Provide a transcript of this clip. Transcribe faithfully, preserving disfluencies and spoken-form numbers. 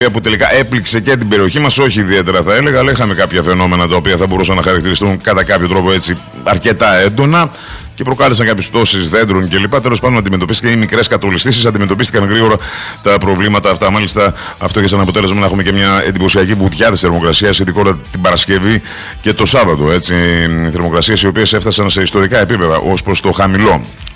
που τελικά έπληξε και την περιοχή μας, όχι ιδιαίτερα θα έλεγα, αλλά είχαμε κάποια φαινόμενα τα οποία θα μπορούσαν να χαρακτηριστούν κατά κάποιο τρόπο έτσι αρκετά έντονα και προκάλεσαν κάποιες πτώσεις δέντρων κλπ. Τέλος πάντων, αντιμετωπίστηκαν οι μικρές κατολιστήσεις, αντιμετωπίστηκαν γρήγορα τα προβλήματα αυτά. Μάλιστα, αυτό είχε σαν αποτέλεσμα να έχουμε και μια εντυπωσιακή βουτιά της θερμοκρασίας, ειδικότερα την Παρασκευή και το Σάββατο. Έτσι, θερμοκρασίες οι οποίες έφτασαν σε ιστορικά επίπεδα ως προς το χαμηλό